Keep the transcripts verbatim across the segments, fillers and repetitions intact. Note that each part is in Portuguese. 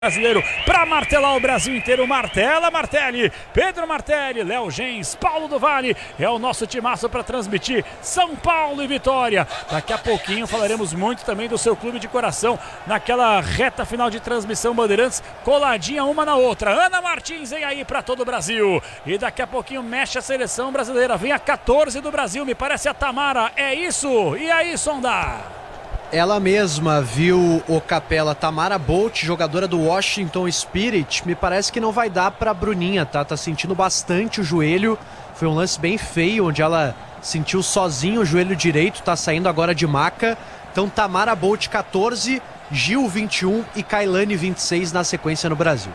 Brasileiro para martelar o Brasil inteiro. Martela, Martelli, Pedro Martelli, Léo Gens, Paulo do Vale. É o nosso timaço para transmitir São Paulo e Vitória. Daqui a pouquinho falaremos muito também do seu clube de coração naquela reta final de transmissão Bandeirantes, coladinha uma na outra. Ana Martins vem aí para todo o Brasil. E daqui a pouquinho mexe a seleção brasileira. Vem a quatorze do Brasil, me parece a Tamara. É isso? E aí, Sonda? Ela mesma viu o Capela, Tamara Bolt, jogadora do Washington Spirit. Me parece que não vai dar pra Bruninha, tá? Tá sentindo bastante o joelho. Foi um lance bem feio, onde ela sentiu sozinho o joelho direito, tá saindo agora de maca. Então Tamara Bolt quatorze, Gil vinte e um e Kailane vinte e seis na sequência no Brasil.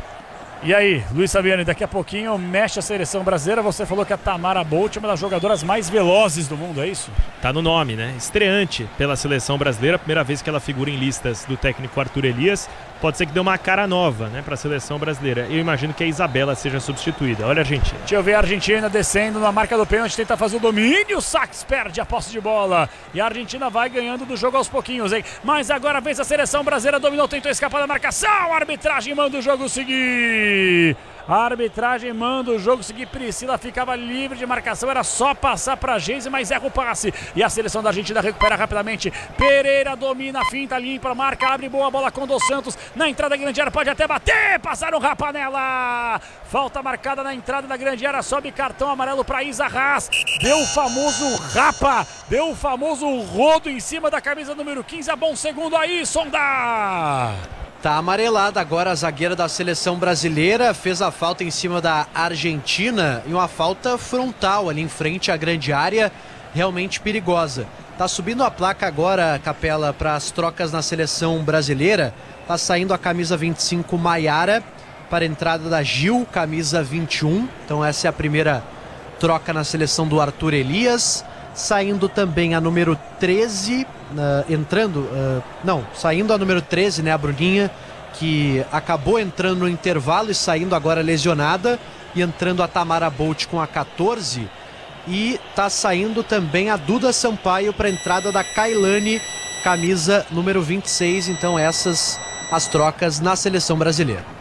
E aí, Luiz Fabiano, daqui a pouquinho mexe a seleção brasileira. Você falou que a Tamara Bolt é uma das jogadoras mais velozes do mundo, é isso? Tá no nome, né? Estreante pela seleção brasileira, primeira vez que ela figura em listas do técnico Arthur Elias. Pode ser que dê uma cara nova, né, para a seleção brasileira. Eu imagino que a Isabela seja substituída. Olha a Argentina. Deixa eu ver a Argentina descendo na marca do pênalti, tenta fazer o domínio. O Sax perde a posse de bola. E a Argentina vai ganhando do jogo aos pouquinhos, hein? Mas agora vez a seleção brasileira dominou, tentou escapar da marcação. A arbitragem manda o jogo seguir. A arbitragem manda o jogo seguir. Priscila ficava livre de marcação, era só passar pra Geise, mas erra o passe. E a seleção da Argentina recupera rapidamente. Pereira domina, finta, limpa, marca, abre boa bola com Dos Santos. Na entrada da grande área pode até bater, passaram Rapanella. Falta marcada na entrada da grande área, sobe cartão amarelo pra Isa Haas. Deu o famoso rapa, deu o famoso rodo em cima da camisa número quinze. A bom segundo aí, Sonda. Tá amarelada agora a zagueira da seleção brasileira, fez a falta em cima da Argentina e uma falta frontal ali em frente à grande área, realmente perigosa. Tá subindo a placa agora, Capela, para as trocas na seleção brasileira. Tá saindo a camisa vinte e cinco Maiara para a entrada da Gil, camisa vinte e um. Então essa é a primeira troca na seleção do Arthur Elias. Saindo também a número treze, uh, entrando, uh, não, saindo a número treze, né, a Bruninha, que acabou entrando no intervalo e saindo agora lesionada, e entrando a Tamara Bolt com a quatorze, e tá saindo também a Duda Sampaio para a entrada da Kailane, camisa número vinte e seis, então essas as trocas na seleção brasileira.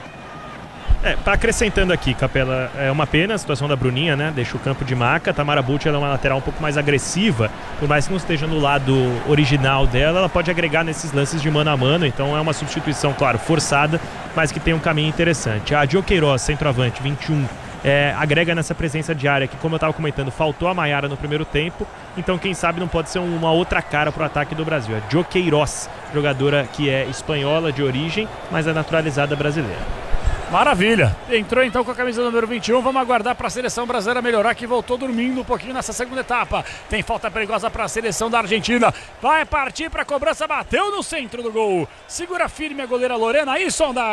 É, tá acrescentando aqui, Capela, é uma pena a situação da Bruninha, né? Deixa o campo de maca. Tamara Bolt, ela é uma lateral um pouco mais agressiva, por mais que não esteja no lado original dela, ela pode agregar nesses lances de mano a mano, então é uma substituição, claro, forçada, mas que tem um caminho interessante. A Jo Queiroz, centroavante, vinte e um, é, agrega nessa presença de área que, como eu estava comentando, faltou a Maiara no primeiro tempo, então quem sabe não pode ser uma outra cara para o ataque do Brasil. A Jo Queiroz, jogadora que é espanhola de origem, mas é naturalizada brasileira. Maravilha, entrou então com a camisa número vinte e um, vamos aguardar para a seleção brasileira melhorar, que voltou dormindo um pouquinho nessa segunda etapa. Tem falta perigosa para a seleção da Argentina, vai partir para a cobrança, bateu no centro do gol, segura firme a goleira Lorena, aí Sonda.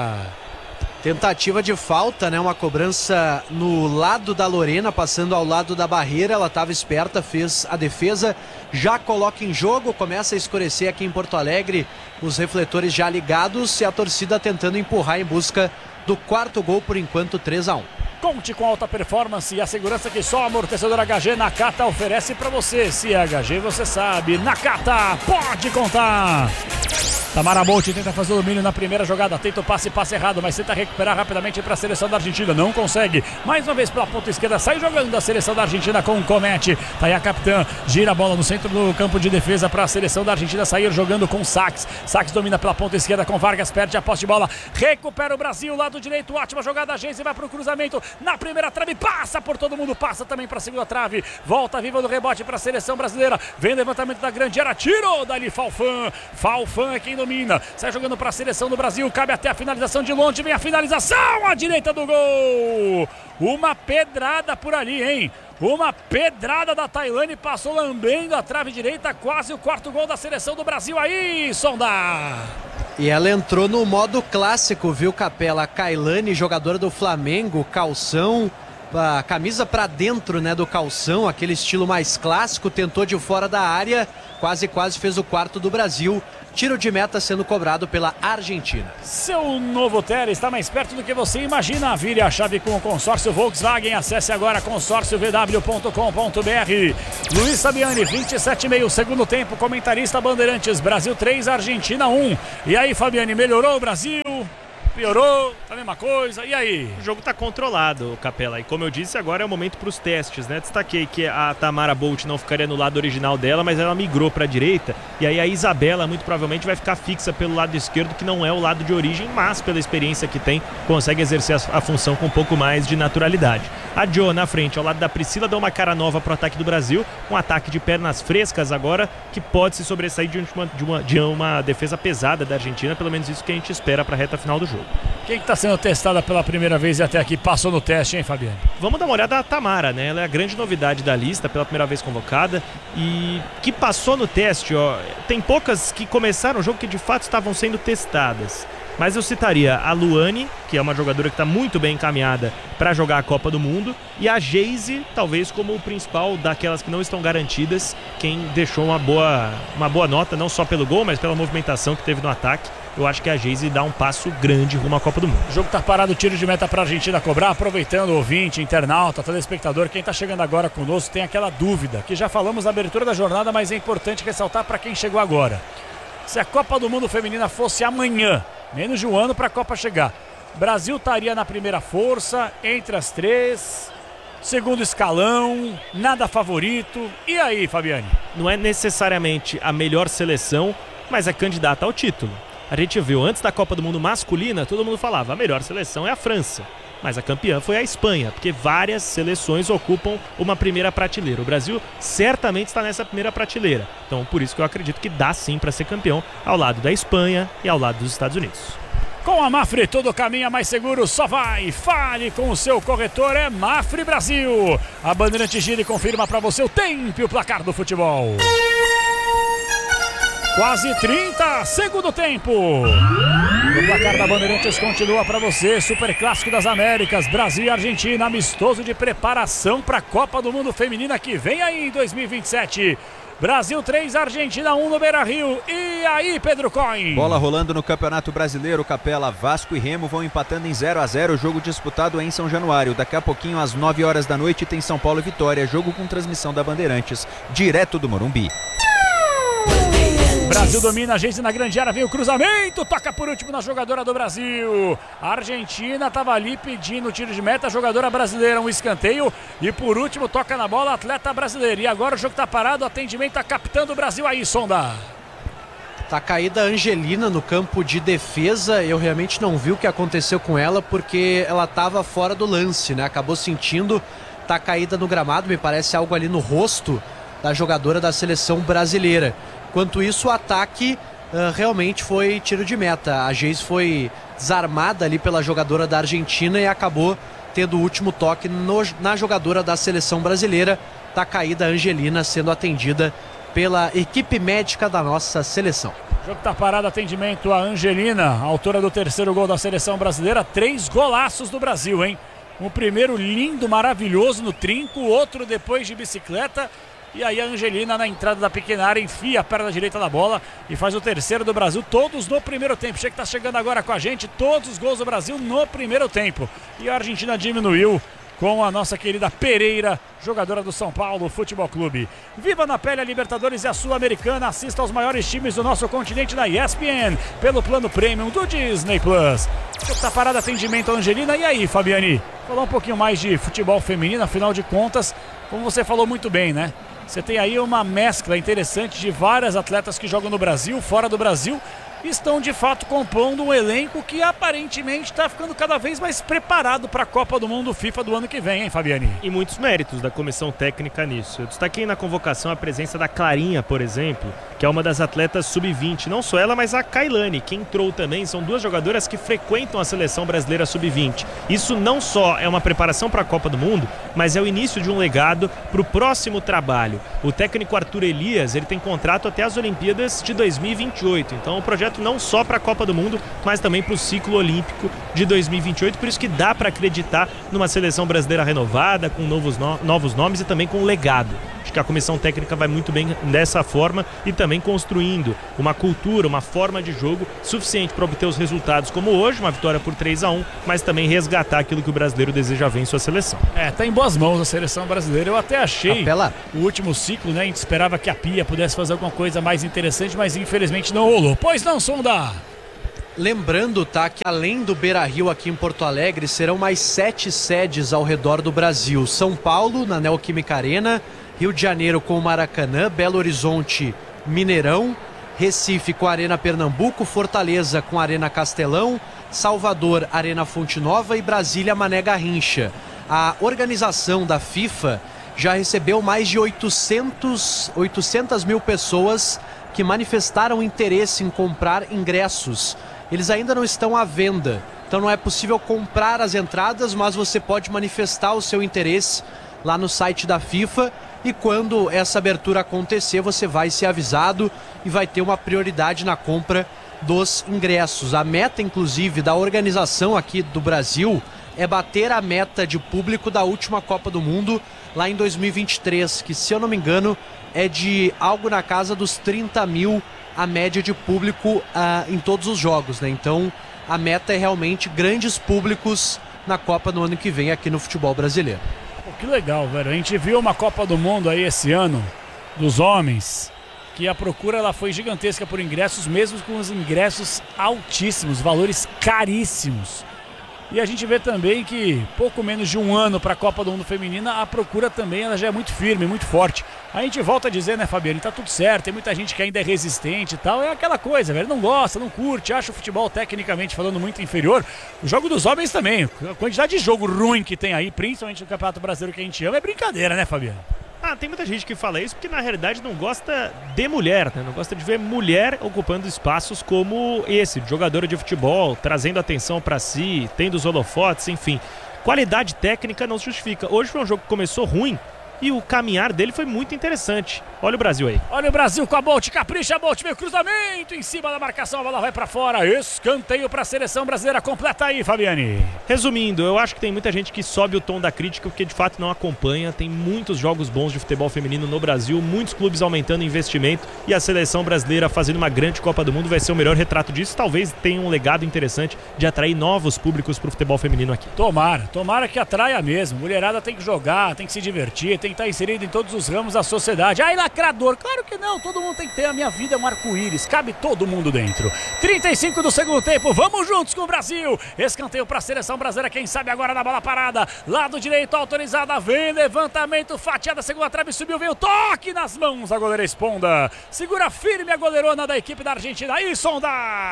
Tentativa de falta, né? Uma cobrança no lado da Lorena, passando ao lado da barreira. Ela estava esperta, fez a defesa, já coloca em jogo, começa a escurecer aqui em Porto Alegre, os refletores já ligados e a torcida tentando empurrar em busca do quarto gol, por enquanto três a um. Conte com alta performance e a segurança que só a amortecedor H G Nakata oferece para você. Se é H G, você sabe, Nakata pode contar. Tamara Bolt tenta fazer o domínio na primeira jogada, tenta o passe, passe errado, mas tenta recuperar rapidamente para a seleção da Argentina, não consegue. Mais uma vez pela ponta esquerda, sai jogando da seleção da Argentina com o Comete. Tá aí a capitã, gira a bola no centro do campo de defesa para a seleção da Argentina sair jogando com Sax. Sax domina pela ponta esquerda com Vargas, perde a posse de bola, recupera o Brasil, lado direito, ótima jogada, a Geise vai para o cruzamento, na primeira trave, passa por todo mundo, passa também para a segunda trave, volta viva do rebote para a seleção brasileira, vem levantamento da grande área, tirou dali Falfan, Falfan é quem domina, sai jogando para a seleção do Brasil, cabe até a finalização de longe, vem a finalização à direita do gol, uma pedrada por ali, hein? Uma pedrada da Tailane, passou lambendo a trave direita, quase o quarto gol da seleção do Brasil aí, Sonda. E ela entrou no modo clássico, viu, Capela? A Kailane, jogadora do Flamengo, calção, a camisa para dentro, né, do calção, aquele estilo mais clássico, tentou de fora da área, quase quase fez o quarto do Brasil. Tiro de meta sendo cobrado pela Argentina. Seu novo Tele está mais perto do que você imagina. Vire a chave com o consórcio Volkswagen. Acesse agora consórcio v w ponto com ponto b r. Luiz Fabiani, vinte e sete e meio, segundo tempo. Comentarista Bandeirantes, Brasil três, Argentina um. E aí, Fabiani, melhorou o Brasil? Piorou? A mesma coisa? E aí? O jogo está controlado, Capela. E como eu disse, agora é o momento para os testes, né? Destaquei que a Tamara Bolt não ficaria no lado original dela, mas ela migrou para a direita. E aí a Isabela, muito provavelmente, vai ficar fixa pelo lado esquerdo, que não é o lado de origem, mas pela experiência que tem, consegue exercer a, a função com um pouco mais de naturalidade. A Jo na frente, ao lado da Priscila, dá uma cara nova para o ataque do Brasil. Um ataque de pernas frescas agora, que pode se sobressair de uma, de uma, de uma defesa pesada da Argentina. Pelo menos isso que a gente espera para a reta final do jogo. Quem está sendo testada pela primeira vez e até aqui passou no teste, hein, Fabiano? Vamos dar uma olhada na Tamara, né? Ela é a grande novidade da lista, pela primeira vez convocada. E que passou no teste, ó. Tem poucas que começaram o jogo que de fato estavam sendo testadas. Mas eu citaria a Luane, que é uma jogadora que está muito bem encaminhada para jogar a Copa do Mundo, e a Geise, talvez como o principal daquelas que não estão garantidas, quem deixou uma boa, uma boa nota, não só pelo gol, mas pela movimentação que teve no ataque. Eu acho que a Geise dá um passo grande rumo à Copa do Mundo. O jogo tá parado, tiro de meta para a Argentina cobrar, aproveitando o ouvinte, internauta, telespectador, quem tá chegando agora conosco tem aquela dúvida, que já falamos na abertura da jornada, mas é importante ressaltar para quem chegou agora. Se a Copa do Mundo Feminina fosse amanhã, menos de um ano para a Copa chegar, Brasil estaria na primeira força, entre as três, segundo escalão, nada favorito. E aí, Fabiane? Não é necessariamente a melhor seleção, mas é candidata ao título. A gente viu, antes da Copa do Mundo masculina, todo mundo falava, a melhor seleção é a França. Mas a campeã foi a Espanha, porque várias seleções ocupam uma primeira prateleira. O Brasil certamente está nessa primeira prateleira. Então, por isso que eu acredito que dá sim para ser campeão, ao lado da Espanha e ao lado dos Estados Unidos. Com a Mafre, todo caminho é mais seguro, só vai. Fale com o seu corretor, é Mafre Brasil. A Bandeirante gira e confirma para você o tempo e o placar do futebol. Quase trinta, segundo tempo. O placar da Bandeirantes continua para você. Super Clássico das Américas, Brasil e Argentina, amistoso de preparação para a Copa do Mundo Feminina que vem aí em dois mil e vinte e sete. Brasil três, Argentina um no Beira-Rio. E aí, Pedro Coin? Bola rolando no Campeonato Brasileiro, Capela. Vasco e Remo vão empatando em zero a zero, jogo disputado em São Januário. Daqui a pouquinho, às nove horas da noite, tem São Paulo e Vitória, jogo com transmissão da Bandeirantes, direto do Morumbi. Brasil domina, a gente na grande área, vem o cruzamento, toca por último na jogadora do Brasil. A Argentina estava ali pedindo o tiro de meta, a jogadora brasileira um escanteio e por último toca na bola, atleta brasileiro. E agora o jogo está parado, o atendimento está captando o Brasil aí, Sonda. Tá caída a Angelina no campo de defesa, eu realmente não vi o que aconteceu com ela porque ela estava fora do lance, né? Acabou sentindo, tá caída no gramado, me parece algo ali no rosto da jogadora da seleção brasileira. Enquanto isso, o ataque uh, realmente foi tiro de meta. A Geise foi desarmada ali pela jogadora da Argentina e acabou tendo o último toque no, na jogadora da seleção brasileira. Tá caída a Angelina sendo atendida pela equipe médica da nossa seleção. O jogo tá parado, atendimento a Angelina, autora do terceiro gol da seleção brasileira. Três golaços do Brasil, hein? O primeiro lindo, maravilhoso no trinco, o outro depois de bicicleta. E aí a Angelina na entrada da pequena área enfia a perna direita da bola e faz o terceiro do Brasil, todos no primeiro tempo. Chega que tá chegando agora com a gente, todos os gols do Brasil no primeiro tempo. E a Argentina diminuiu com a nossa querida Pereira, jogadora do São Paulo Futebol Clube. Viva na pele a Libertadores e a Sul-Americana. Assista aos maiores times do nosso continente na E S P N, pelo plano Premium do Disney Plus. Tá parado, atendimento a Angelina. E aí, Fabiani? Falar um pouquinho mais de futebol feminino, afinal de contas, como você falou muito bem, né? Você tem aí uma mescla interessante de várias atletas que jogam no Brasil, fora do Brasil, estão de fato compondo um elenco que aparentemente está ficando cada vez mais preparado para a Copa do Mundo FIFA do ano que vem, hein, Fabiani? E muitos méritos da comissão técnica nisso. Eu destaquei na convocação a presença da Clarinha, por exemplo, que é uma das atletas sub vinte. Não só ela, mas a Kailane, que entrou também. São duas jogadoras que frequentam a seleção brasileira sub vinte. Isso não só é uma preparação para a Copa do Mundo, mas é o início de um legado para o próximo trabalho. O técnico Arthur Elias, ele tem contrato até as Olimpíadas de dois mil e vinte e oito. Então o projeto projeto não só para a Copa do Mundo, mas também para o ciclo olímpico de dois mil e vinte e oito. Por isso que dá para acreditar numa seleção brasileira renovada, com novos, no... novos nomes e também com legado. Acho que a comissão técnica vai muito bem dessa forma e também construindo uma cultura, uma forma de jogo suficiente para obter os resultados como hoje, uma vitória por três a um, mas também resgatar aquilo que o brasileiro deseja ver em sua seleção. É, tá em boas mãos a seleção brasileira. Eu até achei Capela. o último ciclo, né? A gente esperava que a Pia pudesse fazer alguma coisa mais interessante, mas infelizmente não rolou. Pois não, Sonda? Lembrando, tá, que além do Beira-Rio aqui em Porto Alegre, serão mais sete sedes ao redor do Brasil. São Paulo, na Neoquímica Arena, Rio de Janeiro com o Maracanã, Belo Horizonte, Mineirão, Recife com a Arena Pernambuco, Fortaleza com a Arena Castelão, Salvador, Arena Fonte Nova e Brasília, Mané Garrincha. A organização da FIFA já recebeu mais de oitocentos, oitocentas mil pessoas que manifestaram interesse em comprar ingressos. Eles ainda não estão à venda, então não é possível comprar as entradas, mas você pode manifestar o seu interesse lá no site da FIFA, e quando essa abertura acontecer, você vai ser avisado e vai ter uma prioridade na compra dos ingressos. A meta, inclusive, da organização aqui do Brasil é bater a meta de público da última Copa do Mundo lá em dois mil e vinte e três, que, se eu não me engano, é de algo na casa dos trinta mil a média de público uh, em todos os jogos, né? Então, a meta é realmente grandes públicos na Copa no ano que vem aqui no futebol brasileiro. Pô, que legal, velho. A gente viu uma Copa do Mundo aí esse ano, dos homens, que a procura ela foi gigantesca por ingressos, mesmo com os ingressos altíssimos, valores caríssimos. E a gente vê também que pouco menos de um ano para a Copa do Mundo Feminina, a procura também ela já é muito firme, muito forte. A gente volta a dizer, né, Fabiano, tá tudo certo, tem muita gente que ainda é resistente e tal, é aquela coisa, velho, não gosta, não curte, acha o futebol tecnicamente falando muito inferior. O jogo dos homens também, a quantidade de jogo ruim que tem aí, principalmente no Campeonato Brasileiro que a gente ama, é brincadeira, né, Fabiano? Ah, tem muita gente que fala isso porque na realidade não gosta de mulher, né? Não gosta de ver mulher ocupando espaços como esse, jogadora de futebol, trazendo atenção pra si, tendo os holofotes, enfim. Qualidade técnica não se justifica. Hoje foi um jogo que começou ruim e o caminhar dele foi muito interessante. Olha o Brasil aí. Olha o Brasil com a Bolt, capricha a Bolt, meio cruzamento em cima da marcação, a bola vai pra fora, escanteio pra seleção brasileira, completa aí, Fabiane. Resumindo, eu acho que tem muita gente que sobe o tom da crítica porque de fato não acompanha, tem muitos jogos bons de futebol feminino no Brasil, muitos clubes aumentando investimento e a seleção brasileira fazendo uma grande Copa do Mundo vai ser o melhor retrato disso, talvez tenha um legado interessante de atrair novos públicos pro futebol feminino aqui. Tomara, tomara que atraia mesmo, mulherada tem que jogar, tem que se divertir, tem que estar inserido em todos os ramos da sociedade. Aí, lacrador, claro que não, todo mundo tem que ter, a minha vida é um arco-íris, cabe todo mundo dentro. trinta e cinco do segundo tempo, vamos juntos com o Brasil, escanteio para a seleção brasileira, quem sabe agora na bola parada, lado direito autorizada, vem levantamento, fatiada, segunda trave, subiu, veio toque nas mãos, a goleira Esponda, segura firme a goleirona da equipe da Argentina, aí Sonda!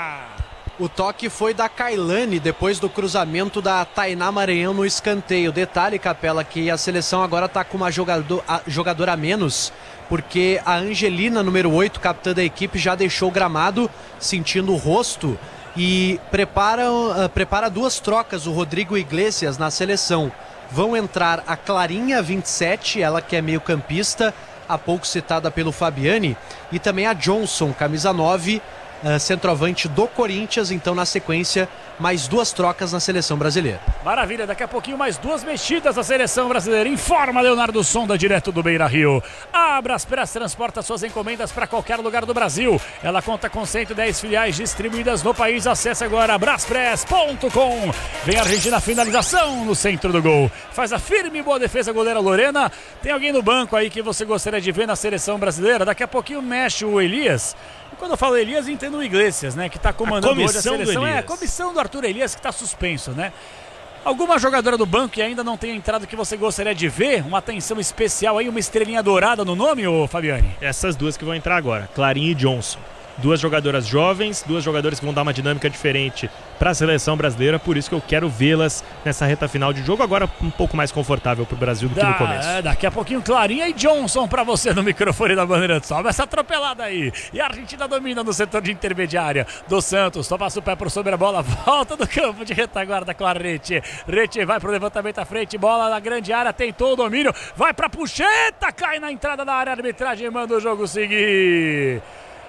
O toque foi da Kailane depois do cruzamento da Tainá Maranhão no escanteio. Detalhe, Capela, que a seleção agora está com uma jogador, a, jogadora a menos, porque a Angelina, número oito, capitã da equipe, já deixou o gramado, sentindo o rosto, e prepara, uh, prepara duas trocas, o Rodrigo Iglesias na seleção. Vão entrar a Clarinha, vinte e sete, ela que é meio campista, há pouco citada pelo Fabiane, e também a Johnson, camisa nove, Uh, centroavante do Corinthians. Então, na sequência, mais duas trocas na seleção brasileira. Maravilha, daqui a pouquinho mais duas mexidas da seleção brasileira. Informa Leonardo Sonda, direto do Beira-Rio. A Braspress transporta suas encomendas para qualquer lugar do Brasil. Ela conta com cento e dez filiais distribuídas no país. Acesse agora braspress ponto com. Vem a Argentina, finalização no centro do gol. Faz a firme e boa defesa, goleira Lorena. Tem alguém no banco aí que você gostaria de ver na seleção brasileira? Daqui a pouquinho mexe o Elias. Quando eu falo Elias, entendo o Iglesias, né? Que está comandando a hoje a seleção. É, a comissão do Arthur Elias que está suspenso, né? Alguma jogadora do banco que ainda não tenha entrado que você gostaria de ver? Uma atenção especial aí, uma estrelinha dourada no nome, ô Fabiane? Essas duas que vão entrar agora, Clarinha e Johnson. Duas jogadoras jovens, duas jogadoras que vão dar uma dinâmica diferente para a seleção brasileira, por isso que eu quero vê-las nessa reta final de jogo, agora um pouco mais confortável para o Brasil do da, que no começo. É, daqui a pouquinho Clarinha e Johnson para você no microfone da Bandeirantes. Sobe essa atropelada aí. E a Argentina domina no setor de intermediária. Dos Santos, toma o pé por sobre a bola, volta do campo de retaguarda com a Rete. Rete vai pro levantamento à frente, bola na grande área, tentou o domínio, vai pra puxeta, cai na entrada da área, a arbitragem manda o jogo seguir.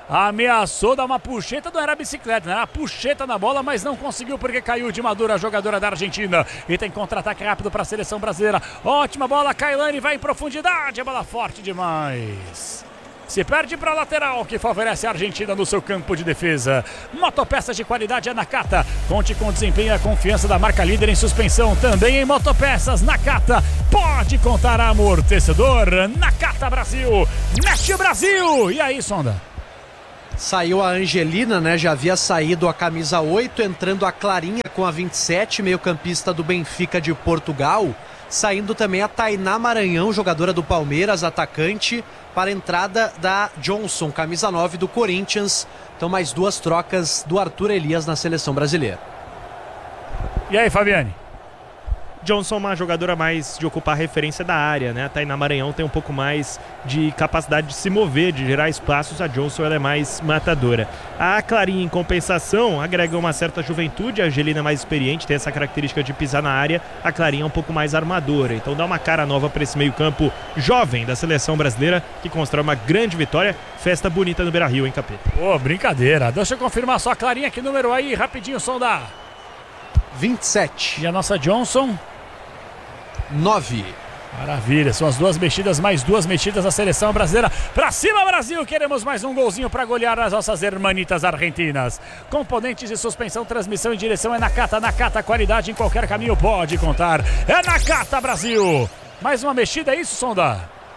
Ameaçou dar uma puxeta, não era bicicleta, né? Era puxeta na bola, mas não conseguiu porque caiu de Madura, a jogadora da Argentina. E tem contra-ataque rápido para a seleção brasileira. Ótima bola, Kailane vai em profundidade, a bola forte demais. Se perde para a lateral, que favorece a Argentina no seu campo de defesa. Motopeças de qualidade é Nakata. Conte com o desempenho e a confiança da marca líder em suspensão. Também em motopeças, Nakata. Pode contar amortecedor. Nakata Brasil. Mete o Brasil. E aí, Sonda? Saiu a Angelina, né? Já havia saído a camisa oito, entrando a Clarinha com a vinte e sete, meio-campista do Benfica de Portugal. Saindo também a Tainá Maranhão, jogadora do Palmeiras, atacante, para a entrada da Johnson, camisa nove do Corinthians. Então mais duas trocas do Arthur Elias na seleção brasileira. E aí, Fabiane? Johnson é uma jogadora mais de ocupar referência da área, né? A Tainá Maranhão tem um pouco mais de capacidade de se mover, de gerar espaços. A Johnson ela é mais matadora. A Clarinha, em compensação, agrega uma certa juventude. A Angelina é mais experiente, tem essa característica de pisar na área. A Clarinha é um pouco mais armadora. Então dá uma cara nova para esse meio campo jovem da seleção brasileira, que constrói uma grande vitória. Festa bonita no Beira-Rio, hein, Capeta? Ô, oh, brincadeira. Deixa eu confirmar só a Clarinha, que número aí, rapidinho, som da... vinte e sete. E a nossa Johnson... nove. Maravilha, são as duas mexidas, mais duas mexidas da seleção brasileira. Pra cima, Brasil! Queremos mais um golzinho pra golear as nossas hermanitas argentinas. Componentes de suspensão, transmissão e direção é Nakata. Nakata, qualidade em qualquer caminho pode contar. É Nakata, Brasil! Mais uma mexida, é isso, Sonda?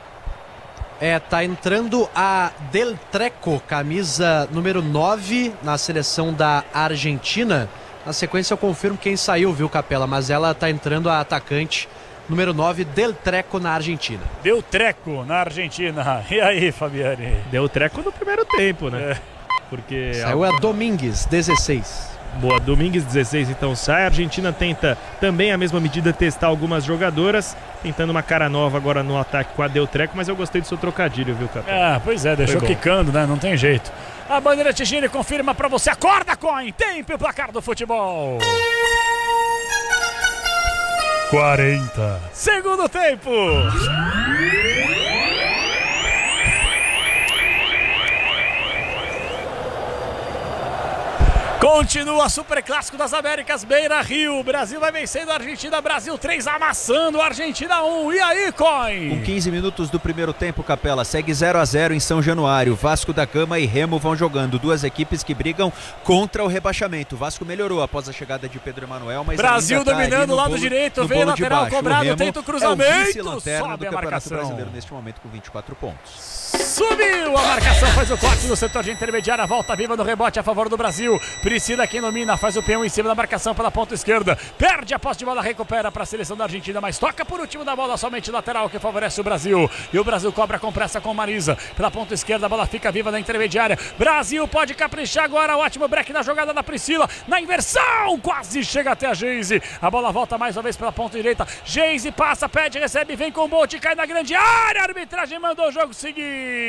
É, tá entrando a Del Treco, camisa número nove na seleção da Argentina. Na sequência eu confirmo quem saiu, viu, Capela? Mas ela tá entrando a atacante número nove, Del Treco, na Argentina. Deu treco na Argentina. E aí, Fabiane? Deu treco no primeiro tempo, né? É. Porque Saiu a Domingues, dezesseis. Boa, Domingues dezesseis então sai. A Argentina tenta também a mesma medida testar algumas jogadoras, tentando uma cara nova agora no ataque com a Del Treco, mas eu gostei do seu trocadilho, viu, Capitão? Ah, pois é, deixou quicando, né? Não tem jeito. A bandeira Tigine confirma pra você. Acorda, Coin! Tempo e placar do futebol. quarenta. Segundo tempo. Continua Super Clássico das Américas, Beira Rio. Brasil vai vencendo a Argentina. Brasil três, amassando a Argentina um. E aí, Coin? Com quinze minutos do primeiro tempo, Capela, segue zero a zero em São Januário. Vasco da Gama e Remo vão jogando. Duas equipes que brigam contra o rebaixamento. O Vasco melhorou após a chegada de Pedro Emanuel, mas Brasil ainda tá dominando o lado bolo, direito. Vem lateral cobrado, o tenta o cruzamento. É o vice-lanterna sobe do a Campeonato marcação. Brasileiro neste momento com vinte e quatro pontos. Subiu a marcação, faz o corte no setor de intermediária, volta viva no rebote a favor do Brasil. Priscila quem domina, faz o peão em cima da marcação pela ponta esquerda. Perde a posse de bola, recupera para a seleção da Argentina, mas toca por último da bola, somente lateral que favorece o Brasil. E o Brasil cobra com pressa com Marisa. Pela ponta esquerda, a bola fica viva na intermediária. Brasil pode caprichar agora, ótimo break na jogada da Priscila. Na inversão, quase chega até a Geise. A bola volta mais uma vez pela ponta direita. Geise passa, pede, recebe, vem com o Bolt, cai na grande área. A arbitragem mandou o jogo seguir.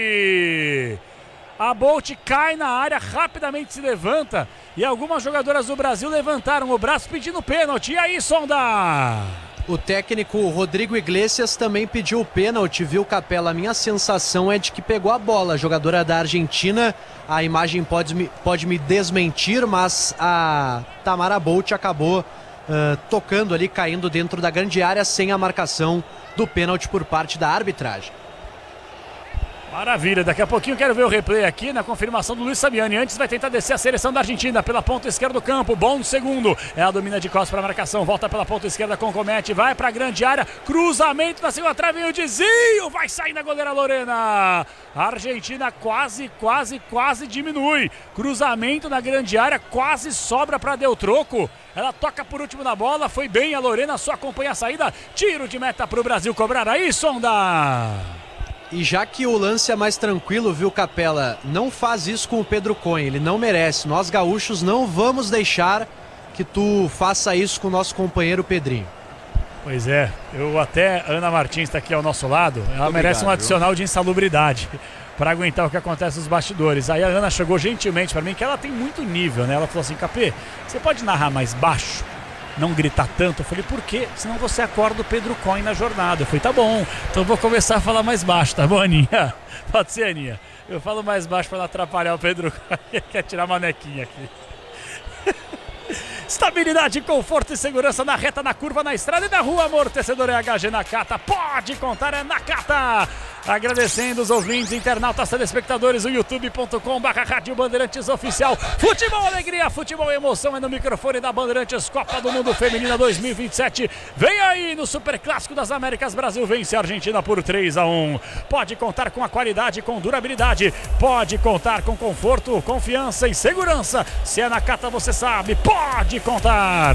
A Bolt cai na área, rapidamente se levanta e algumas jogadoras do Brasil levantaram o braço pedindo pênalti. E aí, Sonda? O técnico Rodrigo Iglesias também pediu o pênalti, viu, Capela? A minha sensação é de que pegou a bola. A jogadora da Argentina, a imagem pode me, pode me desmentir, mas a Tamara Bolt acabou uh, tocando ali, caindo dentro da grande área sem a marcação do pênalti por parte da arbitragem. Maravilha, daqui a pouquinho eu quero ver o replay aqui na confirmação do Luiz Sabiani. Antes vai tentar descer a seleção da Argentina pela ponta esquerda do campo, bom no segundo. Ela domina de costas para a marcação, volta pela ponta esquerda com comete, vai para a grande área, cruzamento na segunda trave, o desvio, vai sair na goleira Lorena. A Argentina quase, quase, quase diminui. Cruzamento na grande área, quase sobra para Del Troco. Ela toca por último na bola, foi bem a Lorena, só acompanha a saída. Tiro de meta para o Brasil cobrar aí, Sonda. E já que o lance é mais tranquilo, viu, Capela? Não faz isso com o Pedro Coin, ele não merece. Nós gaúchos não vamos deixar que tu faça isso com o nosso companheiro Pedrinho. Pois é, eu até, Ana Martins está aqui ao nosso lado, ela Muito merece obrigado, um adicional viu? de insalubridade para aguentar o que acontece nos bastidores. Aí a Ana chegou gentilmente para mim, que ela tem muito nível, né? Ela falou assim, Capê, você pode narrar mais baixo? não gritar tanto. Eu falei, por quê? Senão você acorda o Pedro Coin na jornada. Eu falei, tá bom, então eu vou começar a falar mais baixo, tá bom, Aninha? Pode ser, Aninha. Eu falo mais baixo para não atrapalhar o Pedro Coin. Ele quer tirar a manequinha aqui. Estabilidade, conforto e segurança na reta, na curva, na estrada e na rua. Amortecedor é H G Nakata. Pode contar, é Nakata. Agradecendo os ouvintes, internautas, telespectadores, o youtube ponto com barra Rádio Bandeirantes Oficial. Futebol, alegria, futebol, emoção é no microfone da Bandeirantes. Copa do Mundo Feminina dois mil e vinte e sete. Vem aí no Super Clássico das Américas. Brasil vence a Argentina por três a um. Pode contar com a qualidade, com durabilidade. Pode contar com conforto, confiança e segurança. Se é Nakata, você sabe. Pode contar.